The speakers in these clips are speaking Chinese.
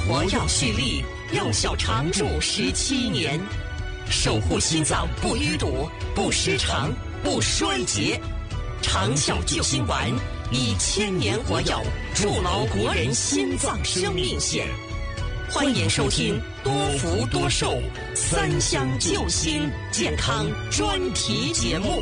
活要蓄力，幼小常驻17年，守护心脏不淤堵、不失常、不衰竭。长效救心丸以1000年活药筑牢国人心脏生命线。欢迎收听多福多寿3香救心健康专题节目。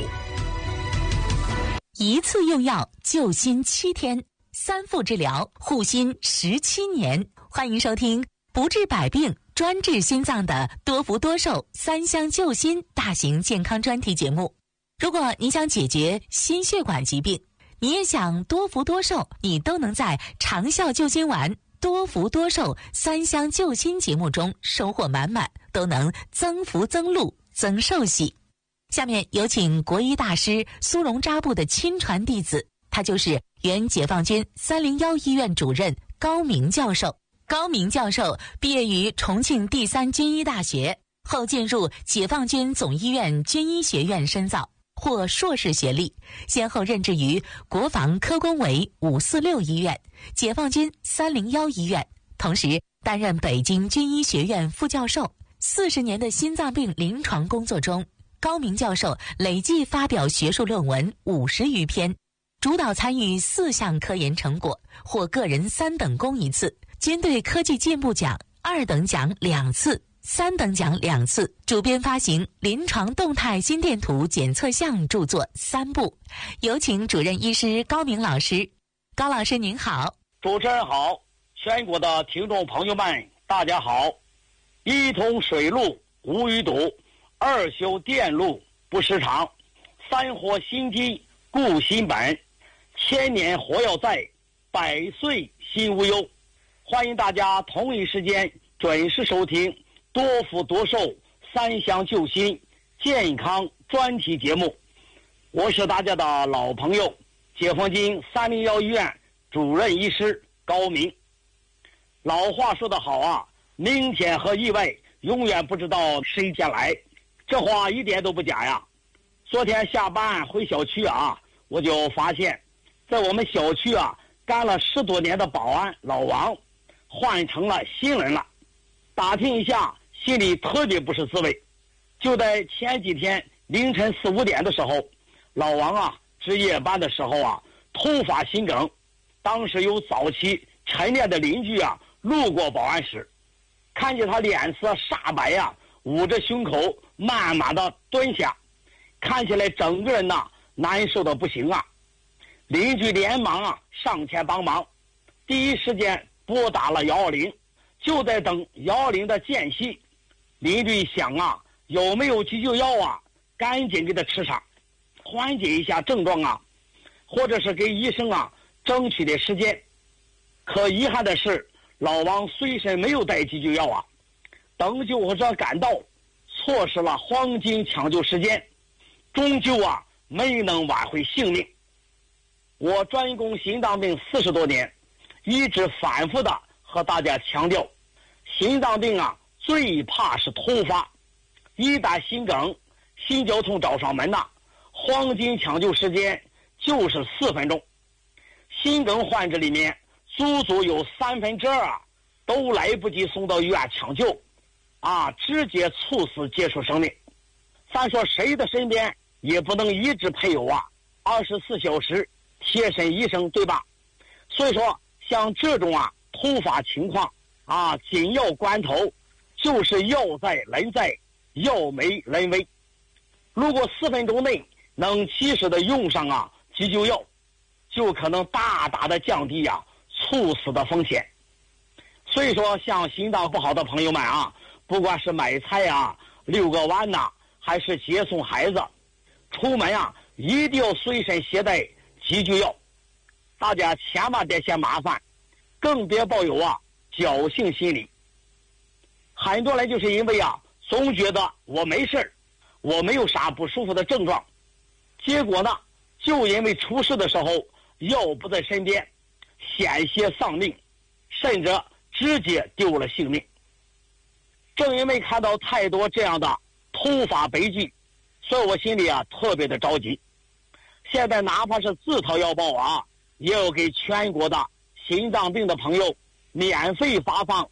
一次用药救心7天，3副治疗护心17年。欢迎收听不治百病专治心脏的多福多寿3香救心大型健康专题节目。如果你想解决心血管疾病，你也想多福多寿，你都能在长效救心丸多福多寿3香救心节目中收获满满，都能增福增禄增寿喜。下面有请国医大师苏荣扎布的亲传弟子，他就是原解放军301医院主任高明教授。高明教授毕业于重庆第3军医大学，后进入解放军总医院军医学院深造，获硕士学历，先后任职于国防科工委546医院、解放军301医院，同时担任北京军医学院副教授。40年的心脏病临床工作中，高明教授累计发表学术论文50余篇，主导参与4项科研成果，获个人3等功1次，军队科技进步奖2等奖2次。3等奖2次，主编发行临床动态心电图检测项著作3部。有请主任医师高明老师。高老师您好。 主持人好，全国的听众朋友们大家好。一通水路无淤堵，2修电路不失常，3活心肌固心本，1000年活药在，100岁心无忧。欢迎大家同一时间准时收听多福多寿3香救心健康专题节目。我是大家的老朋友，解放军301医院主任医师高明。老话说得好啊，明天和意外永远不知道谁先来，这话一点都不假呀。昨天下班回小区啊，我就发现在我们小区啊干了10多年的保安老王换成了新人了。打听一下，心里特别不是滋味。就在前几天凌晨4、5点的时候，老王啊值夜班的时候啊突发心梗，当时有早期晨练的邻居啊路过保安室，看见他脸色煞白呀，捂着胸口慢慢的蹲下，看起来整个人呐难受的不行啊。邻居连忙啊上前帮忙，第一时间拨打了120，就在等120的间隙，邻居想啊有没有急救药啊，赶紧给他吃上，缓解一下症状啊，或者是给医生啊争取点时间。可遗憾的是，老王随身没有带急救药啊，等救护车赶到，错失了黄金抢救时间，终究啊没能挽回性命。我专攻心脏病40多年，一直反复的和大家强调，心脏病啊最怕是突发，一旦心梗心绞痛找上门呐，黄金抢救时间就是4分钟。心梗患者里面足足有2/3啊都来不及送到医院抢救啊，直接猝死结束生命。咱说谁的身边也不能一直配有啊24小时贴身医生，对吧？所以说像这种啊突发情况啊，紧要关头就是药在人在，药没人为。如果4分钟内能及时的用上啊急救药，就可能大大的降低啊猝死的风险。所以说像心脏不好的朋友们啊，不管是买菜啊、遛个弯呐，还是接送孩子，出门啊一定要随身携带急救药。大家千万别嫌麻烦，更别抱有啊侥幸心理。很多人就是因为啊总觉得我没事，我没有啥不舒服的症状，结果呢就因为出事的时候药不在身边，险些丧命，甚至直接丢了性命。正因为看到太多这样的突发悲剧，所以我心里啊特别的着急。现在哪怕是自掏腰包啊，也要给全国的心脏病的朋友免费发放